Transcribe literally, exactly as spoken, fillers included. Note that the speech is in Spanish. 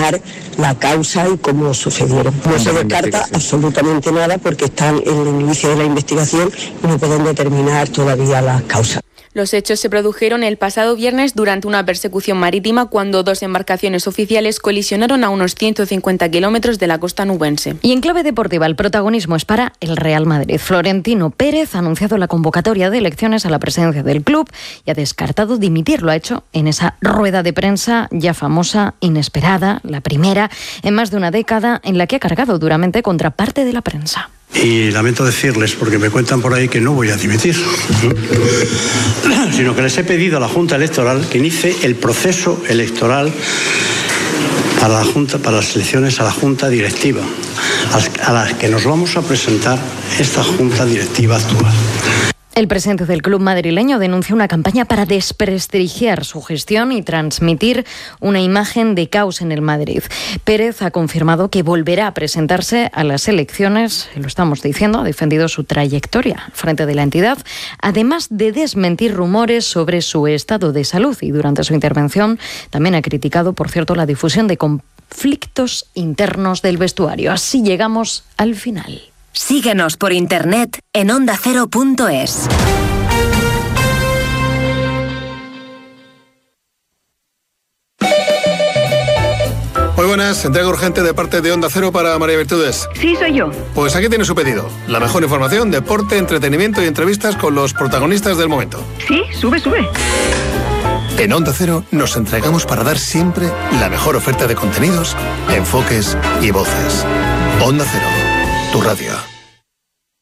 determinar la causa y cómo sucedieron. No se descarta absolutamente nada porque están en el inicio de la investigación y no pueden determinar todavía las causas. Los hechos se produjeron el pasado viernes durante una persecución marítima cuando dos embarcaciones oficiales colisionaron a unos ciento cincuenta kilómetros de la costa nubense. Y en clave deportiva, el protagonismo es para el Real Madrid. Florentino Pérez ha anunciado la convocatoria de elecciones a la presidencia del club y ha descartado dimitir. Lo ha hecho en esa rueda de prensa ya famosa, inesperada, la primera en más de una década, en la que ha cargado duramente contra parte de la prensa. Y lamento decirles, porque me cuentan por ahí que no voy a dimitir, sino que les he pedido a la Junta Electoral que inicie el proceso electoral para la Junta, para las elecciones a la Junta Directiva, a las que nos vamos a presentar esta Junta Directiva actual. El presidente del club madrileño denuncia una campaña para desprestigiar su gestión y transmitir una imagen de caos en el Madrid. Pérez ha confirmado que volverá a presentarse a las elecciones, lo estamos diciendo, ha defendido su trayectoria frente de la entidad, además de desmentir rumores sobre su estado de salud, y durante su intervención también ha criticado, por cierto, la difusión de conflictos internos del vestuario. Así llegamos al final. Síguenos por internet en onda cero punto es. Muy buenas, entrega urgente de parte de Onda Cero para María Virtudes. Sí, soy yo. Pues aquí tiene su pedido. La mejor información, deporte, entretenimiento y entrevistas con los protagonistas del momento. Sí, sube, sube. En Onda Cero nos entregamos para dar siempre la mejor oferta de contenidos, enfoques y voces. Onda Cero, tu radio.